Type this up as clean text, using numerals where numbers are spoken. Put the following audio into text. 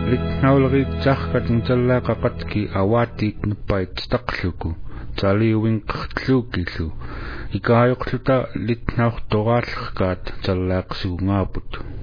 litnauleriitsarkat ngutallaaqaqatki awaatiik nuppait taqluku taliuinqertluukillu ikaayoqluta litnaurtoraallerkaat tallaaqsugungaaput